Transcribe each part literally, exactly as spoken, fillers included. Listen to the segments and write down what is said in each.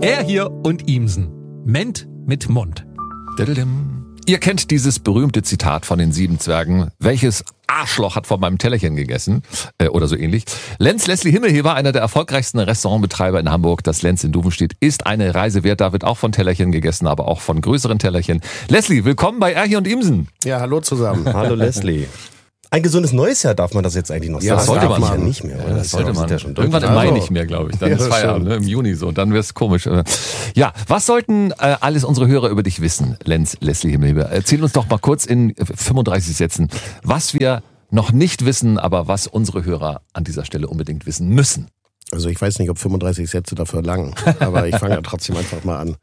Er hier und Imsen. Ment mit Mund. Ihr kennt dieses berühmte Zitat von den sieben Zwergen. Welches Arschloch hat von meinem Tellerchen gegessen? Äh, oder so ähnlich. Lenz Leslie Himmelheber, einer der erfolgreichsten Restaurantbetreiber in Hamburg. Das Lenz in Duvenstedt ist eine Reise wert. Da wird auch von Tellerchen gegessen, aber auch von größeren Tellerchen. Leslie, willkommen bei Er hier und Imsen. Ja, hallo zusammen. Hallo Leslie. Ein gesundes neues Jahr darf man das jetzt eigentlich noch sagen. Ja, das sollte man ja nicht mehr. Oder? Ja, das sollte man. Ja schon Irgendwann im Mai Also. nicht mehr, glaube ich. Dann Ja, ist Feierabend, ne? Im Juni so. Dann wird's komisch. Ja, was sollten äh, alles unsere Hörer über dich wissen, Lenz Leslie Himmelheber? Erzähl uns doch mal kurz in fünfunddreißig Sätzen, was wir noch nicht wissen, aber was unsere Hörer an dieser Stelle unbedingt wissen müssen. Also ich weiß nicht, ob fünfunddreißig Sätze dafür lang, aber ich fange ja trotzdem einfach mal an.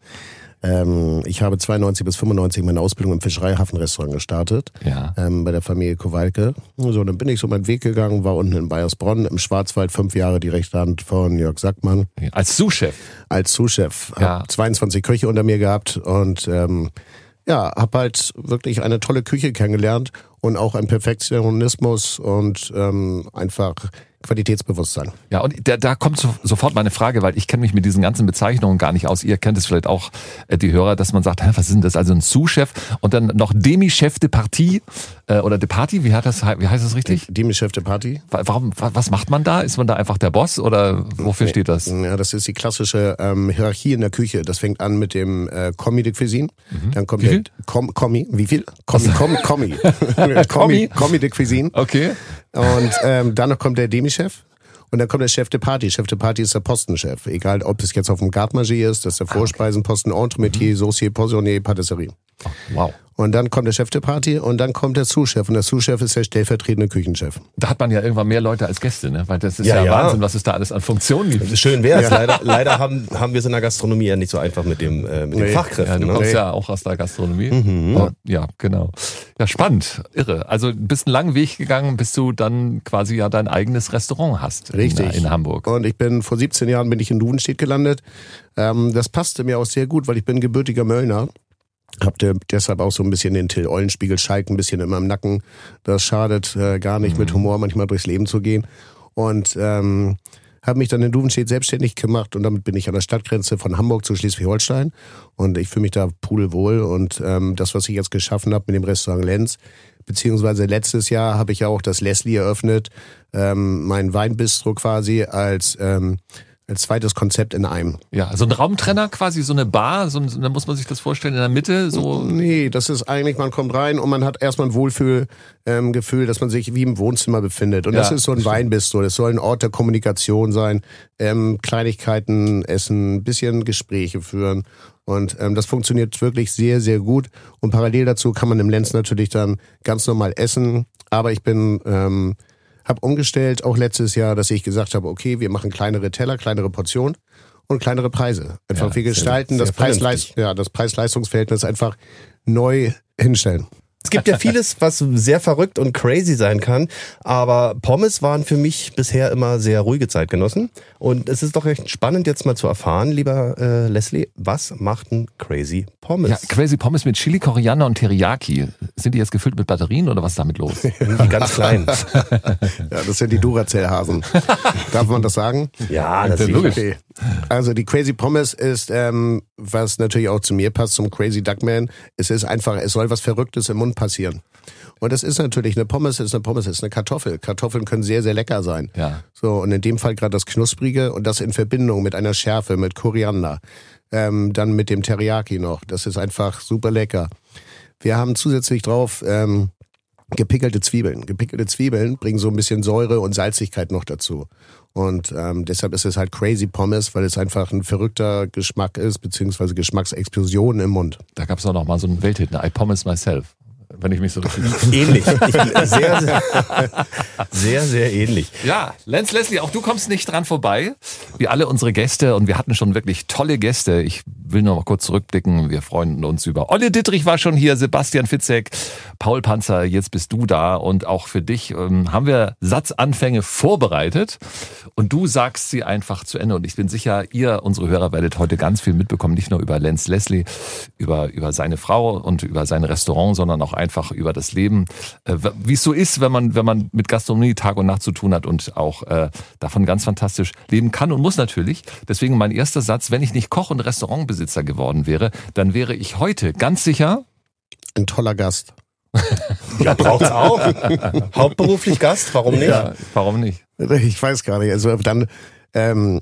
Ähm, ich habe zweiundneunzig bis fünfundneunzig meine Ausbildung im Fischereihafenrestaurant gestartet, Ja. ähm, bei der Familie Kowalke. So, dann bin ich so meinen Weg gegangen, war unten in Bayersbronn im Schwarzwald, fünf Jahre die rechte Hand von Jörg Sackmann. Als Sous-Chef. Als Sous-Chef. Ja. Hab zweiundzwanzig Köche unter mir gehabt und ähm, ja, habe halt wirklich eine tolle Küche kennengelernt und auch einen Perfektionismus und ähm, einfach Qualitätsbewusstsein. Ja, und da, da kommt so, sofort meine Frage, weil ich kenne mich mit diesen ganzen Bezeichnungen gar nicht aus. Ihr kennt es vielleicht auch, äh, die Hörer, dass man sagt, hä, was ist denn das? Also ein Sous-Chef und dann noch Demi-Chef de Partie äh, oder de Partie, wie, hat das, wie heißt das richtig? Demi-Chef de Partie. Warum, was macht man da? Ist man da einfach der Boss oder wofür steht das? Ja, das ist die klassische ähm, Hierarchie in der Küche. Das fängt an mit dem äh, Commis de Cuisine. Mhm. Dann kommt Wie viel? der Com, Commis. Wie viel? Commis, Commis, Commis. Commis, Commis de Cuisine. Okay. Und ähm, dann noch kommt der Demi-Chef. Und dann kommt der Chef de Partie. Chef de Partie ist der Postenchef. Egal, ob es jetzt auf dem Garde-Manger ist, das ist der Vorspeisenposten, Entremetier, mhm. Saucier, Poissonnier, Patisserie. Oh, wow. Und dann kommt der Chef de Partie und dann kommt der Sous-Chef. Und der Sous-Chef ist der stellvertretende Küchenchef. Da hat man ja irgendwann mehr Leute als Gäste, ne? Weil das ist ja, Ja, ja. Wahnsinn, was es da alles an Funktionen gibt. Schön wäre es. Leider, leider haben, haben wir es in der Gastronomie ja nicht so einfach mit dem äh, mit den Nee. Ja, Fachkräften. du ne? kommst ja auch aus der Gastronomie. Mhm. Oh, ja, genau. Ja, spannend. Irre. Also bist einen langen Weg gegangen, bis du dann quasi ja dein eigenes Restaurant hast. Richtig. In, in Hamburg. Und ich bin vor siebzehn Jahren bin ich in Duvenstedt gelandet. Ähm, das passte mir auch sehr gut, weil ich bin gebürtiger Möllner. Hab deshalb auch so ein bisschen den Till-Eulenspiegel-Schalk ein bisschen in meinem Nacken. Das schadet äh, gar nicht, mhm. mit Humor manchmal durchs Leben zu gehen. Und ähm, habe mich dann in Duvenstedt selbstständig gemacht und damit bin ich an der Stadtgrenze von Hamburg zu Schleswig-Holstein. Und ich fühle mich da pudelwohl. Und ähm, das, was ich jetzt geschaffen habe mit dem Restaurant Lenz, beziehungsweise letztes Jahr habe ich ja auch das Leslie eröffnet, ähm, mein Weinbistro quasi als ähm, als zweites Konzept in einem. Ja, so ein Raumtrenner quasi, so eine Bar, so ein, da muss man sich das vorstellen, in der Mitte, so. Nee, das ist eigentlich, man kommt rein und man hat erstmal ein Wohlfühlgefühl, ähm, Gefühl, dass man sich wie im Wohnzimmer befindet. Und Ja, das ist so ein Weinbistro, das soll ein Ort der Kommunikation sein, ähm, Kleinigkeiten essen, ein bisschen Gespräche führen. Und ähm, das funktioniert wirklich sehr, sehr gut. Und parallel dazu kann man im Lenz natürlich dann ganz normal essen. Aber ich bin... Ähm, Hab umgestellt, auch letztes Jahr, dass ich gesagt habe, okay, wir machen kleinere Teller, kleinere Portionen und kleinere Preise. Einfach Ja, wir gestalten sehr das Preis-Leist- ja, das Preis-Leistungs-Verhältnis einfach neu hinstellen. Es gibt ja vieles, was sehr verrückt und crazy sein kann, aber Pommes waren für mich bisher immer sehr ruhige Zeitgenossen. Und es ist doch recht spannend jetzt mal zu erfahren, lieber äh, Leslie, was macht ein Crazy Pommes? Ja, Crazy Pommes mit Chili, Koriander und Teriyaki. Sind die jetzt gefüllt mit Batterien oder was ist damit los? Die ganz kleinen. Ja, das sind die Duracell-Hasen. Darf man das sagen? Ja, das ist logisch. Okay. Also die Crazy Pommes ist, ähm, was natürlich auch zu mir passt, zum Crazy Duckman. Es ist einfach, es soll was Verrücktes im Mund passieren. Und das ist natürlich, eine Pommes ist eine Pommes, ist eine Kartoffel. Kartoffeln können sehr, sehr lecker sein. Ja. So, und in dem Fall gerade das Knusprige und das in Verbindung mit einer Schärfe, mit Koriander, ähm, dann mit dem Teriyaki noch. Das ist einfach super lecker. Wir haben zusätzlich drauf ähm, gepickelte Zwiebeln. Gepickelte Zwiebeln bringen so ein bisschen Säure und Salzigkeit noch dazu. Und ähm, deshalb ist es halt Crazy Pommes, weil es einfach ein verrückter Geschmack ist, beziehungsweise Geschmacksexplosion im Mund. Da gab es auch noch mal so einen Welthit, ne? I Promise Myself. Wenn ich mich so ähnlich. Ich, sehr, sehr, sehr, sehr ähnlich. Ja, Lenz Leslie, auch du kommst nicht dran vorbei, wie alle unsere Gäste. Und wir hatten schon wirklich tolle Gäste. Ich will noch mal kurz zurückblicken. Wir freuen uns über Olle Dittrich war schon hier, Sebastian Fitzek, Paul Panzer, jetzt bist du da. Und auch für dich ähm, haben wir Satzanfänge vorbereitet. Und du sagst sie einfach zu Ende. Und ich bin sicher, ihr, unsere Hörer, werdet heute ganz viel mitbekommen. Nicht nur über Lance Leslie, über, über seine Frau und über sein Restaurant, sondern auch einfach über das Leben. Äh, wie es so ist, wenn man, wenn man mit Gastronomie Tag und Nacht zu tun hat und auch äh, davon ganz fantastisch leben kann und muss natürlich. Deswegen mein erster Satz, wenn ich nicht Koch und Restaurantbesitzer geworden wäre, dann wäre ich heute ganz sicher ein toller Gast. Ja, braucht's auch. Hauptberuflich Gast, warum nicht? Ja, warum nicht? Ich weiß gar nicht. Also dann, ähm,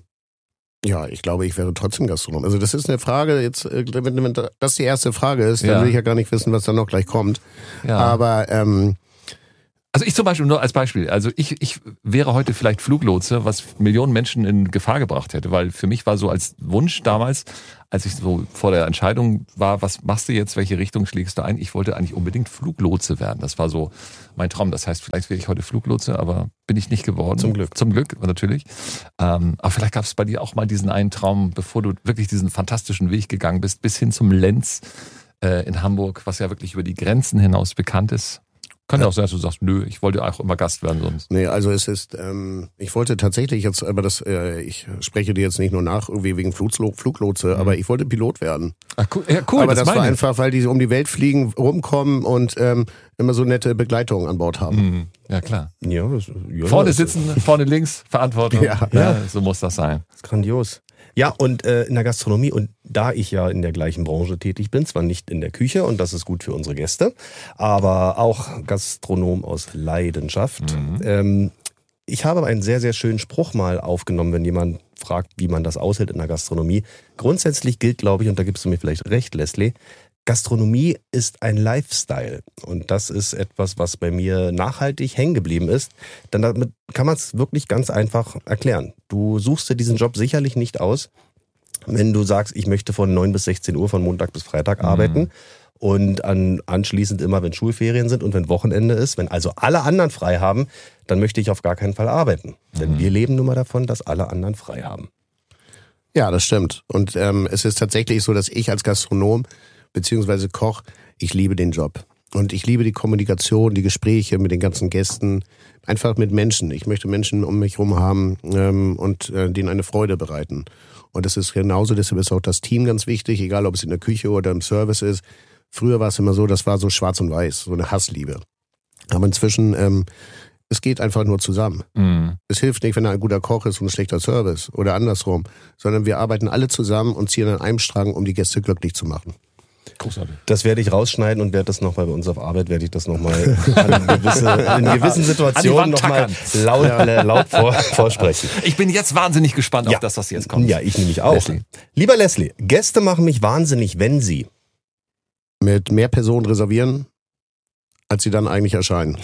ja, ich glaube, ich wäre trotzdem Gastronom. Also das ist eine Frage, jetzt, wenn, wenn das die erste Frage ist, dann Ja. will ich ja gar nicht wissen, was dann noch gleich kommt. Ja. Aber ähm, Also ich zum Beispiel, nur als Beispiel, also ich, ich wäre heute vielleicht Fluglotse, was Millionen Menschen in Gefahr gebracht hätte, weil für mich war so als Wunsch damals, als ich so vor der Entscheidung war, was machst du jetzt, welche Richtung schlägst du ein, ich wollte eigentlich unbedingt Fluglotse werden. Das war so mein Traum. Das heißt, vielleicht wäre ich heute Fluglotse, aber bin ich nicht geworden. Zum Glück. Zum Glück, natürlich. Ähm, aber vielleicht gab es bei dir auch mal diesen einen Traum, bevor du wirklich diesen fantastischen Weg gegangen bist, bis hin zum Lenz äh, in Hamburg, was ja wirklich über die Grenzen hinaus bekannt ist. Kann ja auch sein, dass du sagst, nö, ich wollte auch immer Gast werden sonst. nee, also es ist, ähm, ich wollte tatsächlich jetzt, aber das, äh, ich spreche dir jetzt nicht nur nach, irgendwie wegen Fluglo- Fluglotse, mhm. aber ich wollte Pilot werden. Ach, cool. Ja, cool, aber das, das, war meine ich. einfach, weil die um die Welt fliegen, rumkommen und ähm, immer so nette Begleitungen an Bord haben. Mhm. Ja, klar. Ja, das, ja, Vorne das sitzen, vorne links, Verantwortung. Ja. ja, so muss das sein. ist grandios. Ja, und äh, in der Gastronomie, und da ich ja in der gleichen Branche tätig bin, zwar nicht in der Küche, und das ist gut für unsere Gäste, aber auch Gastronom aus Leidenschaft. Mhm. Ähm, ich habe einen sehr, sehr schönen Spruch mal aufgenommen, wenn jemand fragt, wie man das aushält in der Gastronomie. Grundsätzlich gilt, glaube ich, und da gibst du mir vielleicht recht, Leslie, Gastronomie ist ein Lifestyle, und das ist etwas, was bei mir nachhaltig hängen geblieben ist. Denn damit kann man es wirklich ganz einfach erklären. Du suchst dir diesen Job sicherlich nicht aus, wenn du sagst, ich möchte von neun bis sechzehn Uhr von Montag bis Freitag Mhm. arbeiten und an, anschließend immer, wenn Schulferien sind und wenn Wochenende ist, wenn also alle anderen frei haben, dann möchte ich auf gar keinen Fall arbeiten. Denn Mhm. wir leben nun mal davon, dass alle anderen frei haben. Ja, das stimmt. Und ähm, es ist tatsächlich so, dass ich als Gastronom beziehungsweise Koch, ich liebe den Job. Und ich liebe die Kommunikation, die Gespräche mit den ganzen Gästen, einfach mit Menschen. Ich möchte Menschen um mich herum haben ähm, und äh, denen eine Freude bereiten. Und das ist genauso, deshalb ist auch das Team ganz wichtig, egal ob es in der Küche oder im Service ist. Früher war es immer so, das war so schwarz und weiß, so eine Hassliebe. Aber inzwischen, ähm, es geht einfach nur zusammen. Mhm. Es hilft nicht, wenn er ein guter Koch ist und ein schlechter Service oder andersrum, sondern wir arbeiten alle zusammen und ziehen an einem Strang, um die Gäste glücklich zu machen. Großartig. Das werde ich rausschneiden und werde das nochmal bei uns auf Arbeit, werde ich das nochmal an gewisse, in gewissen Situationen nochmal laut, äh, laut vor, vorsprechen. Ich bin jetzt wahnsinnig gespannt Ja. auf das, was jetzt kommt. Ja, ich nämlich auch. Leslie. Lieber Leslie, Gäste machen mich wahnsinnig, wenn sie... Mit mehr Personen reservieren, als sie dann eigentlich erscheinen.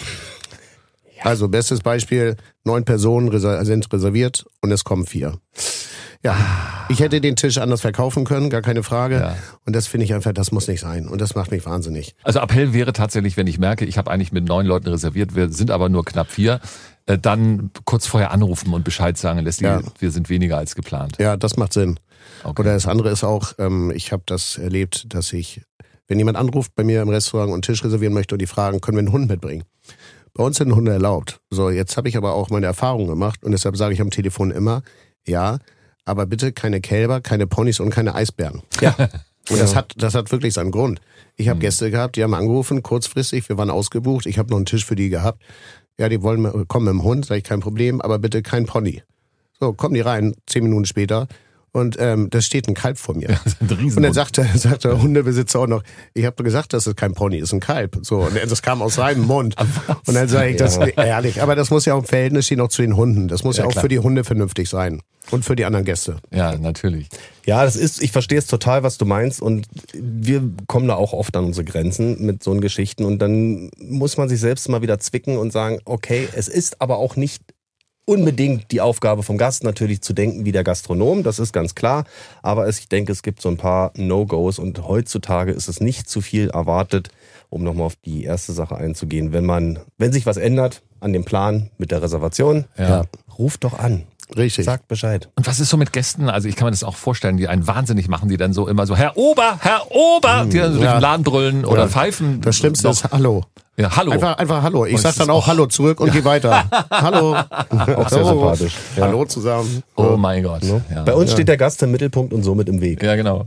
Also bestes Beispiel, neun Personen reser- sind reserviert und es kommen vier. Ja, ich hätte den Tisch anders verkaufen können, gar keine Frage. Ja. Und das finde ich einfach, das muss nicht sein. Und das macht mich wahnsinnig. Also Appell wäre tatsächlich, wenn ich merke, ich habe eigentlich mit neun Leuten reserviert, wir sind aber nur knapp vier, äh, dann kurz vorher anrufen und Bescheid sagen, Leslie, Ja. wir sind weniger als geplant. Ja, das macht Sinn. Okay. Oder das andere ist auch, ähm, ich habe das erlebt, dass ich, wenn jemand anruft bei mir im Restaurant und einen Tisch reservieren möchte und die fragen, können wir einen Hund mitbringen? Bei uns sind Hunde erlaubt. So, jetzt habe ich aber auch meine Erfahrung gemacht und deshalb sage ich am Telefon immer, ja, aber bitte keine Kälber, keine Ponys und keine Eisbären. Ja. Und das hat, das hat wirklich seinen Grund. Ich habe Gäste gehabt, die haben angerufen, kurzfristig, wir waren ausgebucht, ich habe noch einen Tisch für die gehabt. Ja, die wollen kommen mit dem Hund, sage ich, kein Problem, aber bitte kein Pony. So, kommen die rein, zehn Minuten später. Und ähm, da steht ein Kalb vor mir. Ein Riesenhund. Und dann sagt der, sagt der Hundebesitzer auch noch, ich habe gesagt, das ist kein Pony, das ist ein Kalb. So, und das kam aus seinem Mund. Und dann sage ich, das ist ehrlich. Aber das muss ja auch im Verhältnis stehen auch zu den Hunden. Das muss ja, Ja, auch klar. für die Hunde vernünftig sein. Und für die anderen Gäste. Ja, natürlich. Ja, das ist, ich verstehe es total, was du meinst, und wir kommen da auch oft an unsere Grenzen mit so einen Geschichten, und dann muss man sich selbst mal wieder zwicken und sagen, okay, es ist aber auch nicht unbedingt die Aufgabe vom Gast, natürlich zu denken wie der Gastronom, das ist ganz klar, aber es, ich denke, es gibt so ein paar No-Gos, und heutzutage ist es nicht zu viel erwartet, um nochmal auf die erste Sache einzugehen, wenn man, wenn sich was ändert an dem Plan mit der Reservation, Ja. ruft doch an. Richtig. Sagt Bescheid. Und was ist so mit Gästen? Also ich kann mir das auch vorstellen, die einen wahnsinnig machen, die dann so immer so, Herr Ober, Herr Ober, die dann so Ja. durch den Laden brüllen oder Ja. pfeifen. Das Schlimmste Doch. ist Hallo. Ja, hallo. Einfach, einfach Hallo. Ich Und sag es dann ist auch auch- Hallo zurück und geh weiter. Hallo. Auch sehr Hallo. sympathisch. Ja. Hallo zusammen. Oh mein Gott. Ne? Ja. Bei uns steht der Gast im Mittelpunkt und somit im Weg. Ja, genau.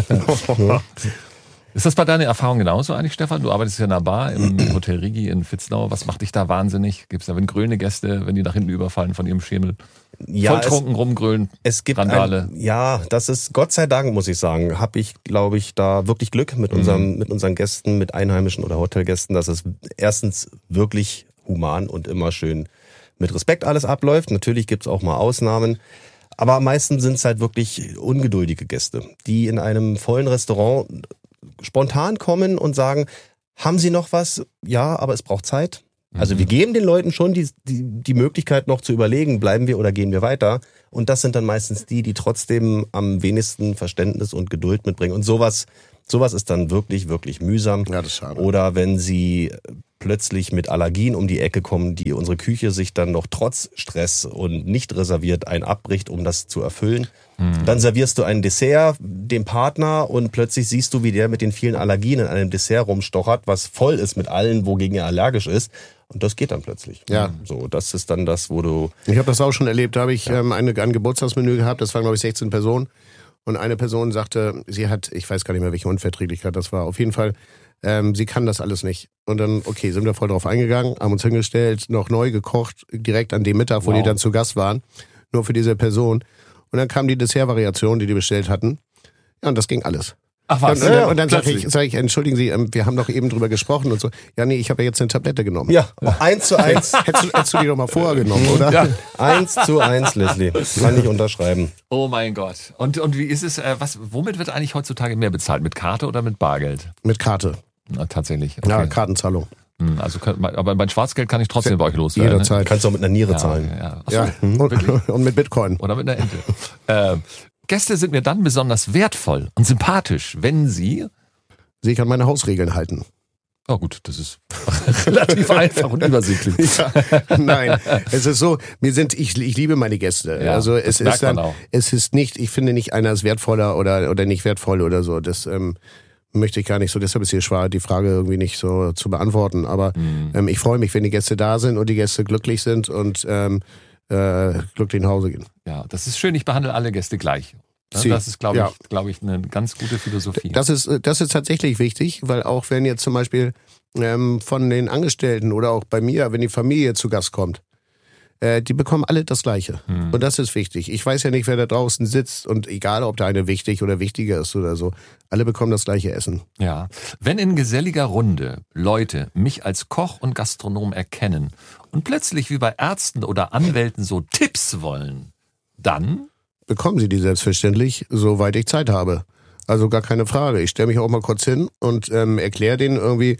Ist das bei deiner Erfahrung genauso eigentlich, Stefan? Du arbeitest ja in einer Bar im Hotel Rigi in Vitznau. Was macht dich da wahnsinnig? Gibt es da, wenn grüne Gäste, wenn die nach hinten überfallen von ihrem Schemel? Ja, Volltrunken, rumgrölen, Es gibt Randale. Ein, ja, das ist Gott sei Dank, muss ich sagen, habe ich, glaube ich, da wirklich Glück mit unserem, mit unseren Gästen, mit Einheimischen oder Hotelgästen, dass es erstens wirklich human und immer schön mit Respekt alles abläuft. Natürlich gibt's auch mal Ausnahmen, aber am meisten sind es halt wirklich ungeduldige Gäste, die in einem vollen Restaurant spontan kommen und sagen, haben Sie noch was? Ja, aber es braucht Zeit. Also wir geben den Leuten schon die, die, die Möglichkeit noch zu überlegen, bleiben wir oder gehen wir weiter. Und das sind dann meistens die, die trotzdem am wenigsten Verständnis und Geduld mitbringen. Und sowas, sowas ist dann wirklich, wirklich mühsam. Ja, das ist schade. Oder wenn sie plötzlich mit Allergien um die Ecke kommen, die unsere Küche sich dann noch trotz Stress und nicht reserviert ein abbricht, um das zu erfüllen. Mhm. Dann servierst du ein Dessert dem Partner und plötzlich siehst du, wie der mit den vielen Allergien in einem Dessert rumstochert, was voll ist mit allen, wogegen er allergisch ist. Und das geht dann plötzlich. Ja. So, das ist dann das, wo du... Ich habe das auch schon erlebt. Da habe ich ähm, eine, ein Geburtstagsmenü gehabt. Das waren, glaube ich, sechzehn Personen. Und eine Person sagte, sie hat, ich weiß gar nicht mehr, welche Unverträglichkeit das war. Auf jeden Fall, ähm, sie kann das alles nicht. Und dann, okay, sind wir voll drauf eingegangen, haben uns hingestellt, noch neu gekocht, direkt an dem Mittag, wo Wow. die dann zu Gast waren. Nur für diese Person. Und dann kam die Dessertvariation, die die bestellt hatten. Ja, und das ging alles. Ach Und, was? und, dann- und dann sage Plötzlich. ich, sag ich, entschuldigen Sie, ähm, wir haben doch eben drüber gesprochen und so. Ja, nee, ich habe ja jetzt eine Tablette genommen. Ja, eins zu eins. Hättest du, hättest du die doch mal vorher genommen, oder? Ja. Eins zu eins, Leslie. Kann ich unterschreiben. Oh mein Gott. Und, und wie ist es, äh, was, womit wird eigentlich heutzutage mehr bezahlt? Mit Karte oder mit Bargeld? Mit Karte. Na, tatsächlich. Okay. Ja, Kartenzahlung. Hm, Also, könnt- aber mein Schwarzgeld kann ich trotzdem bei euch loswerden. Ne? Jederzeit. Kannst du auch mit einer Niere Ja, zahlen. ja. Ach so. Ja, und, und mit Bitcoin. Oder mit einer Ente. äh, Gäste sind mir dann besonders wertvoll und sympathisch, wenn sie... Sie kann meine Hausregeln halten. Oh gut, das ist relativ einfach und übersichtlich. Ja, nein, es ist so, wir sind, ich, ich liebe meine Gäste. Ja, also das es merkt ist dann, man auch. es ist nicht, ich finde nicht, einer ist wertvoller oder, oder nicht wertvoll oder so. Das ähm, möchte ich gar nicht so, deshalb ist hier schwer, die Frage irgendwie nicht so zu beantworten. Aber Mhm. ähm, ich freue mich, wenn die Gäste da sind und die Gäste glücklich sind und ähm, äh, glücklich nach Hause gehen. Ja, das ist schön, ich behandle alle Gäste gleich. Ja, Sie- Das ist, glaube ja. ich, glaube ich, eine ganz gute Philosophie. Das ist, das ist tatsächlich wichtig, weil auch wenn jetzt zum Beispiel ähm, von den Angestellten oder auch bei mir, wenn die Familie zu Gast kommt, äh, die bekommen alle das Gleiche. Hm. Und das ist wichtig. Ich weiß ja nicht, wer da draußen sitzt und egal, ob der eine wichtig oder wichtiger ist oder so, alle bekommen das gleiche Essen. Ja. Wenn in geselliger Runde Leute mich als Koch und Gastronom erkennen und plötzlich wie bei Ärzten oder Anwälten so Tipps wollen, dann... Bekommen sie die selbstverständlich, soweit ich Zeit habe. Also gar keine Frage. Ich stelle mich auch mal kurz hin und ähm, erkläre denen irgendwie,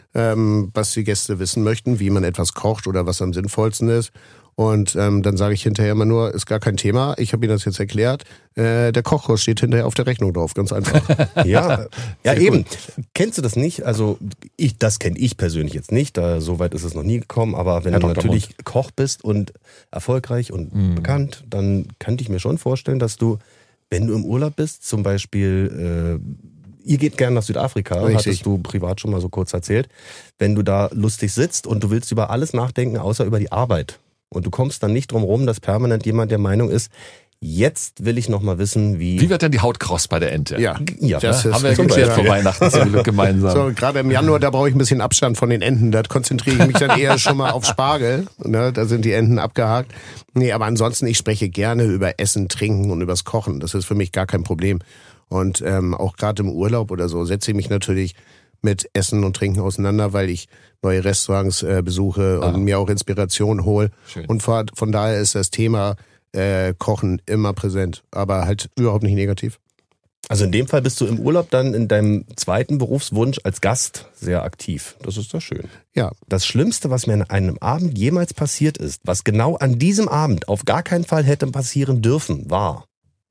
ähm, was die Gäste wissen möchten, wie man etwas kocht oder was am sinnvollsten ist. Und ähm, dann sage ich hinterher immer nur, ist gar kein Thema, ich habe Ihnen das jetzt erklärt. Äh, der Kochkurs steht hinterher auf der Rechnung drauf, ganz einfach. Ja, ja eben. Kennst du das nicht? Also ich, das kenne ich persönlich jetzt nicht. Da so weit ist es noch nie gekommen. Aber wenn Herr du Doktor natürlich Koch bist und erfolgreich und Mhm. bekannt, dann könnte ich mir schon vorstellen, dass du, wenn du im Urlaub bist, zum Beispiel, äh, ihr geht gerne nach Südafrika, Richtig. hattest du privat schon mal so kurz erzählt. Wenn du da lustig sitzt und du willst über alles nachdenken, außer über die Arbeit. Und du kommst dann nicht drum rum, dass permanent jemand der Meinung ist, jetzt will ich noch mal wissen, wie... Wie wird denn die Haut kross bei der Ente? Ja, Ja, das Ja, ist haben wir zum geklärt Beispiel. vor Weihnachten zum Glück gemeinsam. So, gerade im Januar, da brauche ich ein bisschen Abstand von den Enten. Da konzentriere ich mich dann eher schon mal auf Spargel. Ne? Da sind die Enten abgehakt. Nee, aber ansonsten, ich spreche gerne über Essen, Trinken und übers Kochen. Das ist für mich gar kein Problem. Und ähm, auch gerade im Urlaub oder so setze ich mich natürlich mit Essen und Trinken auseinander, weil ich neue Restaurants äh, besuche und Ah. mir auch Inspiration hole. Schön. Und von, von daher ist das Thema äh, Kochen immer präsent, aber halt überhaupt nicht negativ. Also in dem Fall bist du im Urlaub dann in deinem zweiten Berufswunsch als Gast sehr aktiv. Das ist doch schön. Ja, Das Schlimmste, was mir an einem Abend jemals passiert ist, was genau an diesem Abend auf gar keinen Fall hätte passieren dürfen, war...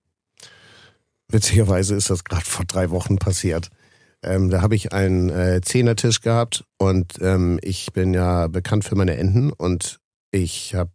witzigerweise ist das gerade vor drei Wochen passiert. Ähm, da habe ich einen äh, Zehnertisch gehabt und ähm, ich bin ja bekannt für meine Enten und ich habe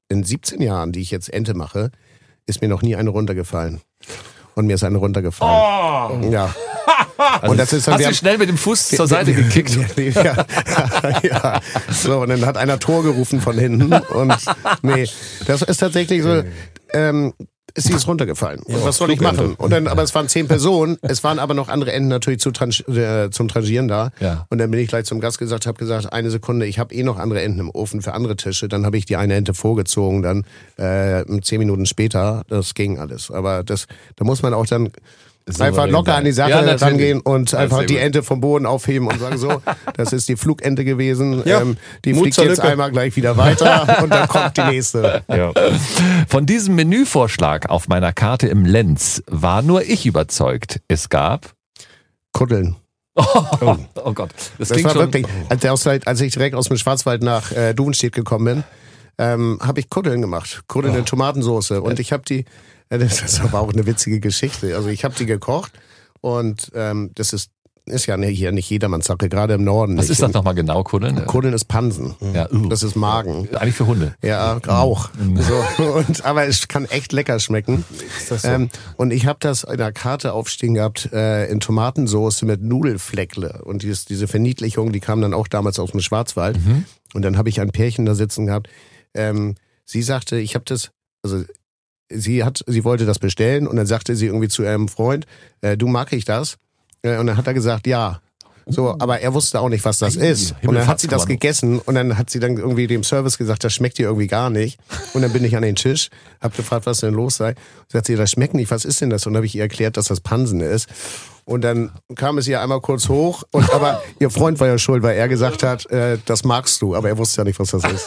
in siebzehn Jahren, die ich jetzt Ente mache, ist mir noch nie eine runtergefallen. Und mir ist eine runtergefallen. Oh. Ja. Also und das ist dann, hast du schnell mit dem Fuß zur Seite gekickt? Ja, ja. So, und dann hat einer Tor gerufen von hinten. Und nee, das ist tatsächlich so, ähm, sie ist runtergefallen. Und was soll ich machen? Und dann, aber es waren zehn Personen, es waren aber noch andere Enten natürlich zu trans- äh, zum Trangieren da. Ja. Und dann bin ich gleich zum Gast gesagt, habe gesagt, eine Sekunde, ich habe eh noch andere Enten im Ofen für andere Tische. Dann habe ich die eine Ente vorgezogen, dann äh, zehn Minuten später, das ging alles. Aber das, da muss man auch dann einfach locker an die Sache ja, rangehen und einfach die Ente vom Boden aufheben und sagen so, das ist die Flugente gewesen, ja, ähm, die Mut fliegt jetzt Lücke. Einmal gleich wieder weiter und dann kommt die nächste. Ja. Von diesem Menüvorschlag auf meiner Karte im Lenz war nur ich überzeugt. Es gab Kuddeln. Oh, oh. oh Gott, das, das war schon wirklich, als, als ich direkt aus dem Schwarzwald nach äh, Duvenstedt gekommen bin, ähm, habe ich Kuddeln gemacht, Kuddeln oh. in Tomatensauce und ich habe die Das ist aber auch eine witzige Geschichte. Also ich habe die gekocht und ähm, das ist ist ja hier nicht jedermanns Sache, gerade im Norden. Was ist das nochmal genau, Kuddeln? Kuddeln ist Pansen. Ja, uh. Das ist Magen. Eigentlich für Hunde. Ja, auch. Mhm. So, und, aber es kann echt lecker schmecken. Ist das so? ähm, und ich habe das in der Karte aufstehen gehabt äh, in Tomatensauce mit Nudelfleckle. Und dieses, diese Verniedlichung, die kam dann auch damals aus dem Schwarzwald. Mhm. Und dann habe ich ein Pärchen da sitzen gehabt. Ähm, sie sagte, ich habe das, also sie hat, sie wollte das bestellen und dann sagte sie irgendwie zu ihrem Freund, äh, du, mag ich das? Und dann hat er gesagt, ja. So, aber er wusste auch nicht, was das ist. Und dann hat sie das gegessen und dann hat sie dann irgendwie dem Service gesagt, das schmeckt dir irgendwie gar nicht. Und dann bin ich an den Tisch, hab gefragt, was denn los sei. Und sagt sie, das schmeckt nicht, was ist denn das? Und dann habe ich ihr erklärt, dass das Pansen ist. Und dann kam es ihr einmal kurz hoch. Und aber ihr Freund war ja schuld, weil er gesagt hat, äh, das magst du. Aber er wusste ja nicht, was das ist.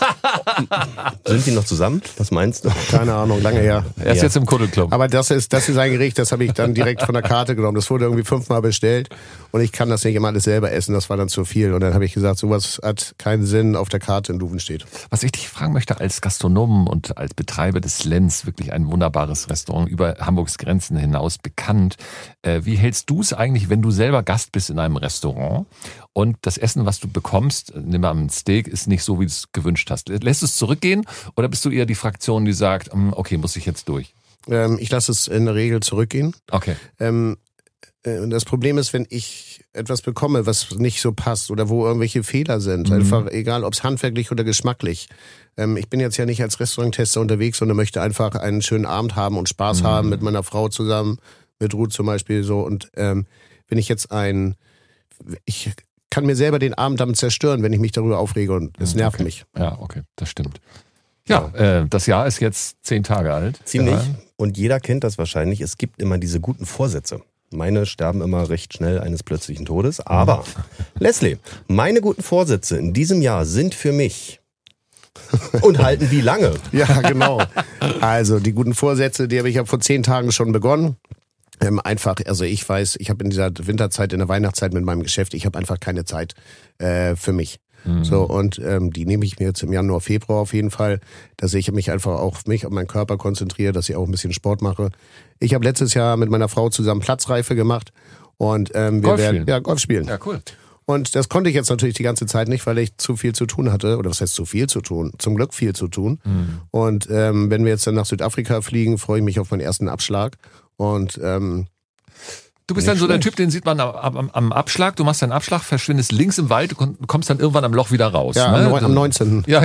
Sind die noch zusammen? Was meinst du? Keine Ahnung, lange her. Er ist ja. jetzt im Kuddelclub. Aber das ist, das ist ein Gericht, das habe ich dann direkt von der Karte genommen. Das wurde irgendwie fünfmal bestellt. Und ich kann das nicht immer alles selber essen. Das war dann zu viel. Und dann habe ich gesagt, sowas hat keinen Sinn auf der Karte in Duvenstedt. Was ich dich fragen möchte, als Gastronom und als Betreiber des Lenz, wirklich ein wunderbares Restaurant über Hamburgs Grenzen hinaus bekannt. Äh, wie hältst du es eigentlich, wenn du selber Gast bist in einem Restaurant und das Essen, was du bekommst, nimm mal ein Steak, ist nicht so, wie du es gewünscht hast? Lässt du es zurückgehen oder bist du eher die Fraktion, die sagt, okay, muss ich jetzt durch? Ähm, ich lasse es in der Regel zurückgehen. Okay. Ähm, äh, das Problem ist, wenn ich etwas bekomme, was nicht so passt oder wo irgendwelche Fehler sind, mhm. einfach egal, ob es handwerklich oder geschmacklich. Ähm, ich bin jetzt ja nicht als Restauranttester unterwegs, sondern möchte einfach einen schönen Abend haben und Spaß mhm. haben mit meiner Frau zusammen, mit Ruth zum Beispiel so. Und ähm, wenn ich jetzt ein, ich kann mir selber den Abend damit zerstören, wenn ich mich darüber aufrege und es nervt okay. mich. Ja, okay, das stimmt. Ja, äh, das Jahr ist jetzt zehn Tage alt. Ziemlich. Ja. Und jeder kennt das wahrscheinlich. Es gibt immer diese guten Vorsätze. Meine sterben immer recht schnell eines plötzlichen Todes. Aber, Leslie, meine guten Vorsätze in diesem Jahr sind für mich und halten wie lange? Ja, genau. Also die guten Vorsätze, die habe ich ja vor zehn Tagen schon begonnen. Ähm, einfach, also ich weiß, ich habe in dieser Winterzeit, in der Weihnachtszeit mit meinem Geschäft, ich habe einfach keine Zeit äh, für mich. Mhm. So, und ähm, die nehme ich mir jetzt im Januar, Februar auf jeden Fall, dass ich mich einfach auch auf mich, auf meinen Körper konzentriere, dass ich auch ein bisschen Sport mache. Ich habe letztes Jahr mit meiner Frau zusammen Platzreife gemacht und ähm, wir Golf werden spielen. ja Golf spielen. Ja, cool. Und das konnte ich jetzt natürlich die ganze Zeit nicht, weil ich zu viel zu tun hatte. Oder was heißt zu viel zu tun? Zum Glück viel zu tun. Mhm. Und ähm, wenn wir jetzt dann nach Südafrika fliegen, freue ich mich auf meinen ersten Abschlag. Und ähm, du bist dann so der Typ, den sieht man am, am, am Abschlag. Du machst deinen Abschlag, verschwindest links im Wald und kommst dann irgendwann am Loch wieder raus. Ja, ne? am neunzehnten Ja.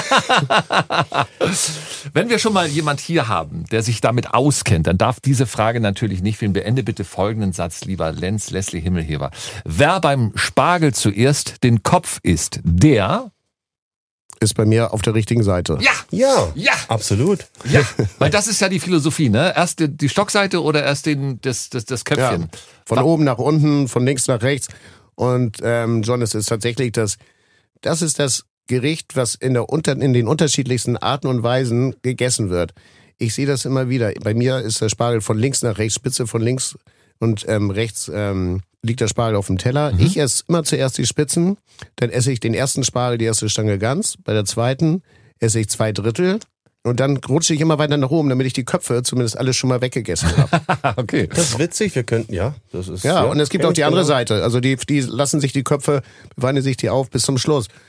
Wenn wir schon mal jemand hier haben, der sich damit auskennt, dann darf diese Frage natürlich nicht fehlen. Beende bitte folgenden Satz, lieber Lenz, Leslie Himmelheber. Wer beim Spargel zuerst den Kopf isst, der ist bei mir auf der richtigen Seite. Ja, Ja, ja, absolut. ja. Weil das ist ja die Philosophie, ne? Erst die, die Stockseite oder erst den, das, das, das Köpfchen. Ja. Von Wa- oben nach unten, von links nach rechts. Und ähm, John, es ist tatsächlich das, das ist das Gericht, was in, der unter, in den unterschiedlichsten Arten und Weisen gegessen wird. Ich sehe das immer wieder. Bei mir ist der Spargel von links nach rechts, Spitze von links und ähm, rechts ähm, liegt der Spargel auf dem Teller. Mhm. Ich esse immer zuerst die Spitzen, dann esse ich den ersten Spargel, die erste Stange ganz. Bei der zweiten esse ich zwei Drittel und dann rutsche ich immer weiter nach oben, damit ich die Köpfe zumindest alle schon mal weggegessen habe. Okay. Das ist witzig, wir könnten, ja. Das ist, ja, ja, und es gibt auch die andere Seite. Also die, die lassen sich die Köpfe, beweinen sich die auf bis zum Schluss.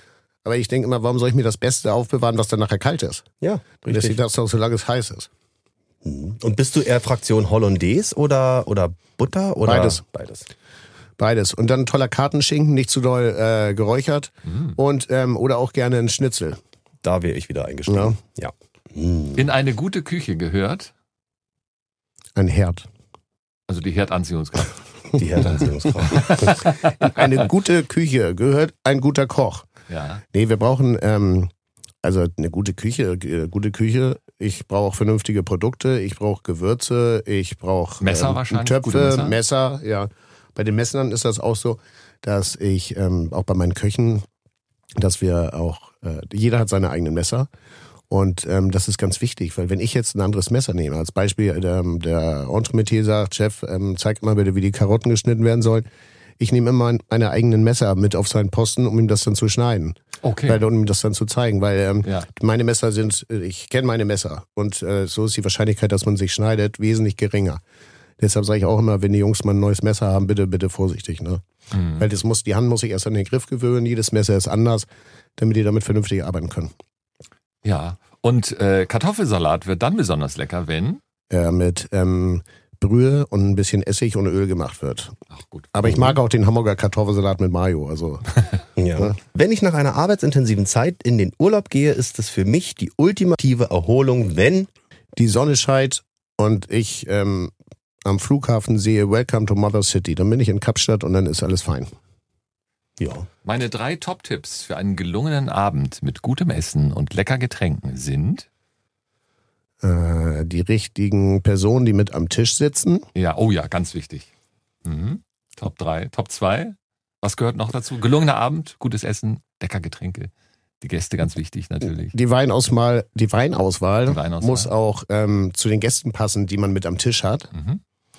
Aber ich denke immer, warum soll ich mir das Beste aufbewahren, was dann nachher kalt ist? Ja, Deswegen richtig. das noch, solange es heiß ist. Und bist du eher Fraktion Hollandaise oder, oder Butter? Oder? Beides. Beides. Beides. Und dann ein toller Kartenschinken, nicht zu doll äh, geräuchert. Mhm. Und ähm, oder auch gerne ein Schnitzel. Da wäre ich wieder eingestiegen. Ja. In eine gute Küche gehört, Ein Herd. also die Herdanziehungskraft. Die Herdanziehungskraft. In eine gute Küche gehört ein guter Koch. Ja. Nee, wir brauchen ähm, also eine gute Küche, äh, gute Küche. Ich brauche vernünftige Produkte, ich brauche Gewürze, ich brauche Messer ähm, wahrscheinlich, Töpfe, gute Messer? Messer. Ja, bei den Messern ist das auch so, dass ich ähm, auch bei meinen Köchen, dass wir auch äh, jeder hat seine eigenen Messer. Und ähm, das ist ganz wichtig, weil wenn ich jetzt ein anderes Messer nehme, als Beispiel der, der Entremetier sagt, Chef, ähm, zeig mal bitte, wie die Karotten geschnitten werden sollen. Ich nehme immer meine eigenen Messer mit auf seinen Posten, um ihm das dann zu schneiden. Okay. Weil, um ihm das dann zu zeigen, weil ähm, Ja. meine Messer sind, ich kenne meine Messer und äh, so ist die Wahrscheinlichkeit, dass man sich schneidet, wesentlich geringer. Deshalb sage ich auch immer, wenn die Jungs mal ein neues Messer haben, bitte, bitte vorsichtig, ne? Mhm. Weil das muss, die Hand muss sich erst an den Griff gewöhnen, jedes Messer ist anders, damit die damit vernünftig arbeiten können. Ja. Und äh, Kartoffelsalat wird dann besonders lecker, wenn. Äh, mit ähm, Brühe und ein bisschen Essig und Öl gemacht wird. Ach gut. Aber ich mag auch den Hamburger Kartoffelsalat mit Mayo. Also Ja. Wenn ich nach einer arbeitsintensiven Zeit in den Urlaub gehe, ist es für mich die ultimative Erholung, wenn die Sonne scheint und ich ähm, am Flughafen sehe Welcome to Mother City. Dann bin ich in Kapstadt und dann ist alles fein. ja. Meine drei Top-Tipps für einen gelungenen Abend mit gutem Essen und lecker Getränken sind. Äh, die richtigen Personen, die mit am Tisch sitzen. Ja, oh ja, ganz wichtig. Mhm. Top drei. Top zwei. Was gehört noch dazu? Gelungener Abend, gutes Essen, lecker Getränke. Die Gäste ganz wichtig natürlich. Die Weinauswahl, die Weinauswahl, Die Weinauswahl. muss auch ähm, zu den Gästen passen, die man mit am Tisch hat. Mhm.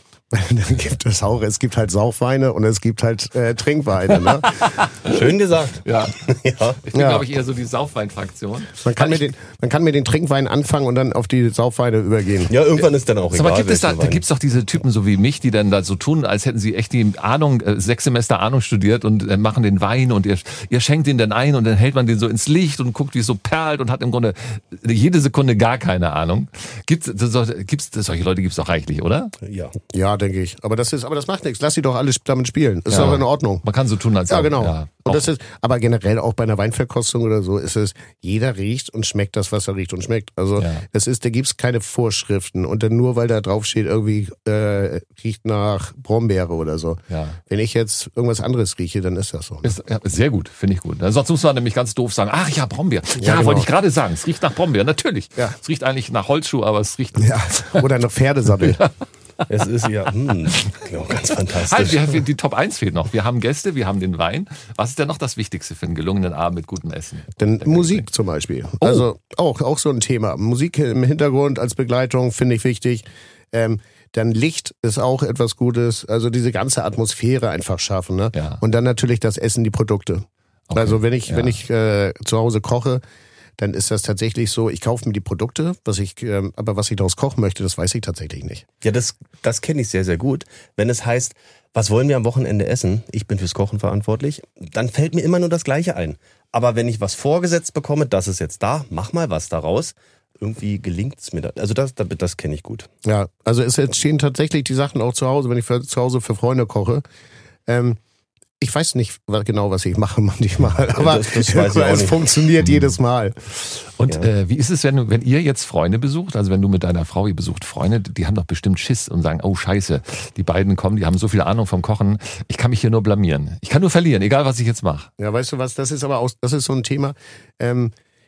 Dann gibt es auch, es gibt halt Saufweine und es gibt halt äh, Trinkweine. Ne? Schön gesagt. Ja, Ja. ich bin, Ja. glaube ich, eher so die Saufwein-Fraktion. Man kann, mit den, man kann mit den Trinkweinen anfangen und dann auf die Saufweine übergehen. Ja, irgendwann ist dann auch Sag egal. mal, gibt es da, welcher da Wein. gibt's doch diese Typen so wie mich, die dann da so tun, als hätten sie echt die Ahnung, äh, sechs Semester Ahnung studiert und äh, machen den Wein und ihr, ihr schenkt den dann ein und dann hält man den so ins Licht und guckt, wie es so perlt und hat im Grunde jede Sekunde gar keine Ahnung. Gibt's, so, gibt's, solche Leute gibt's doch reichlich, oder? Ja. Ja, denke ich. Aber das ist, aber das macht nichts. Lass sie doch alle damit spielen. Ist Ja. doch in Ordnung. Man kann so tun, als Ja, ob- genau. Ja, und auch- das ist, aber generell auch bei einer Weinverkostung oder so ist es, jeder riecht und schmeckt das, was er riecht und schmeckt. Also Ja. es ist, da gibt's keine Vorschriften und dann nur, weil da drauf steht, irgendwie äh, riecht nach Brombeere oder so. Ja. Wenn ich jetzt irgendwas anderes rieche, dann ist das so. Ist, ja, sehr gut, finde ich gut. Sonst muss man nämlich ganz doof sagen, ach ja, Brombeer. Ja, Ja, genau. wollte ich gerade sagen, es riecht nach Brombeer, natürlich. Ja. Es riecht eigentlich nach Holzschuh, aber es riecht... Ja. Oder nach Pferdesattel. Es ist ja, hm, ja ganz fantastisch. Halt, wir haben, die Top eins fehlt noch. Wir haben Gäste, wir haben den Wein. Was ist denn noch das Wichtigste für einen gelungenen Abend mit gutem Essen? Dann Musik zum Beispiel. Also auch, auch so ein Thema. Musik im Hintergrund als Begleitung finde ich wichtig. Ähm, dann Licht ist auch etwas Gutes. Also diese ganze Atmosphäre einfach schaffen. Ne? Ja. Und dann natürlich das Essen, die Produkte. Okay. Also wenn ich, Ja. wenn ich äh, zu Hause koche, dann ist das tatsächlich so, ich kaufe mir die Produkte, was ich, ähm, aber was ich daraus kochen möchte, das weiß ich tatsächlich nicht. Ja, das, das kenne ich sehr, sehr gut. Wenn es heißt, was wollen wir am Wochenende essen? Ich bin fürs Kochen verantwortlich. Dann fällt mir immer nur das Gleiche ein. Aber wenn ich was vorgesetzt bekomme, das ist jetzt da, mach mal was daraus. Irgendwie gelingt es mir da. Also das, das, das kenne ich gut. Ja, also es entstehen tatsächlich die Sachen auch zu Hause, wenn ich für, zu Hause für Freunde koche. Ähm, ich weiß nicht was- genau, was ich mache manchmal, aber, das- das weiß ich aber auch es nicht. funktioniert jedes Mal. Und Ja. äh, wie ist es, wenn, du- wenn ihr jetzt Freunde besucht, also wenn du mit deiner Frau, ihr besucht Freunde, die haben doch bestimmt Schiss und sagen, oh scheiße, die beiden kommen, die haben so viel Ahnung vom Kochen, ich kann mich hier nur blamieren. Ich kann nur verlieren, egal was ich jetzt mache. Ja, weißt du was, das ist aber auch, das ist so ein Thema. Ähm,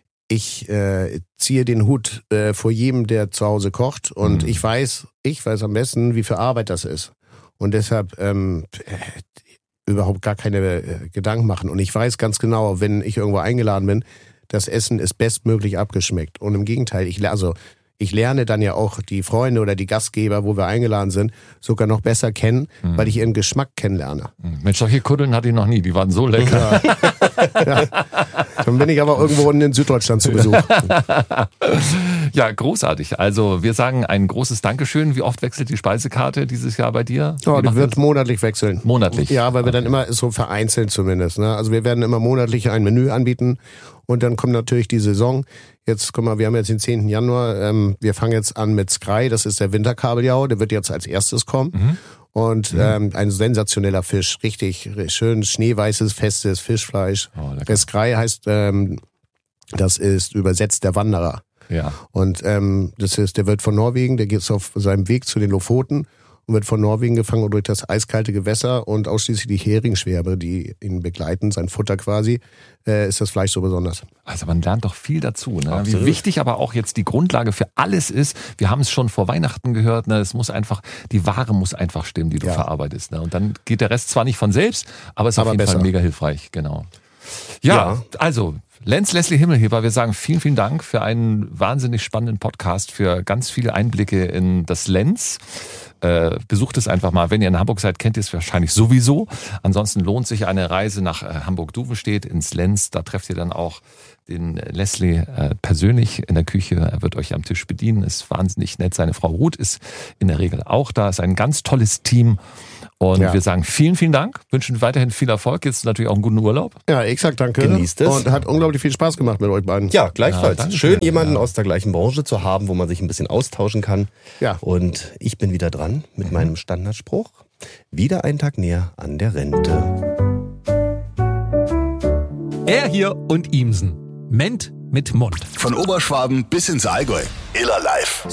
ich äh, ziehe den Hut äh, vor jedem, der zu Hause kocht und Mhm. ich weiß, ich weiß am besten, wie viel Arbeit das ist. Und deshalb ähm, äh, überhaupt gar keine äh, Gedanken machen. Und ich weiß ganz genau, wenn ich irgendwo eingeladen bin, das Essen ist bestmöglich abgeschmeckt. Und im Gegenteil, ich, le- also, ich lerne dann ja auch die Freunde oder die Gastgeber, wo wir eingeladen sind, sogar noch besser kennen, Mhm. weil ich ihren Geschmack kennenlerne. Mensch, solche Kuddeln hatte ich noch nie, die waren so lecker. Dann bin ich aber irgendwo in Süddeutschland zu Besuch. Ja, großartig. Also wir sagen ein großes Dankeschön. Wie oft wechselt die Speisekarte dieses Jahr bei dir? Oh, Wie die macht wird ihr monatlich wechseln. das? Monatlich? Ja, weil wir Okay. dann immer so vereinzelt zumindest. Ne? Also wir werden immer monatlich ein Menü anbieten und dann kommt natürlich die Saison. Jetzt, guck mal, wir haben jetzt den zehnten Januar. Ähm, wir fangen jetzt an mit Skrei, das ist der Winterkabeljau. Der wird jetzt als erstes kommen. Mhm. Und ähm, ein sensationeller Fisch. Richtig schön schneeweißes, festes Fischfleisch. Oh, lecker. Der Skrei heißt, ähm, das ist übersetzt der Wanderer. Ja. Und ähm, das ist, der wird von Norwegen, der geht auf seinem Weg zu den Lofoten und wird von Norwegen gefangen und durch das eiskalte Gewässer und ausschließlich die Heringsschwärme, die ihn begleiten, sein Futter quasi, äh, ist das Fleisch so besonders. Also man lernt doch viel dazu. Ne? Wie Absolut. wichtig aber auch jetzt die Grundlage für alles ist. Wir haben es schon vor Weihnachten gehört. Ne? Es muss einfach, die Ware muss einfach stimmen, die du Ja. verarbeitest. Ne? Und dann geht der Rest zwar nicht von selbst, aber ist auf Aber jeden Fall besser. mega hilfreich. Genau. Ja, Ja. also Lenz Leslie Himmelheber, wir sagen vielen, vielen Dank für einen wahnsinnig spannenden Podcast, für ganz viele Einblicke in das Lenz. Äh, besucht es einfach mal. Wenn ihr in Hamburg seid, kennt ihr es wahrscheinlich sowieso. Ansonsten lohnt sich eine Reise nach äh, Hamburg-Duvenstedt ins Lenz. Da trefft ihr dann auch den Leslie äh, persönlich in der Küche. Er wird euch am Tisch bedienen. Ist wahnsinnig nett. Seine Frau Ruth ist in der Regel auch da. Ist ein ganz tolles Team. Und Ja. wir sagen vielen, vielen Dank. Wünschen weiterhin viel Erfolg. Jetzt natürlich auch einen guten Urlaub. Ja, ich sag danke. Genießt es. Und hat unglaublich viel Spaß gemacht mit euch beiden. Ja, gleichfalls. Ja, danke Schön, schön. jemanden Ja. aus der gleichen Branche zu haben, wo man sich ein bisschen austauschen kann. Ja. Und ich bin wieder dran mit meinem Standardspruch. Wieder einen Tag näher an der Rente. Er hier und Imsen. Ment mit Mund. Von Oberschwaben bis ins Allgäu. Iller live.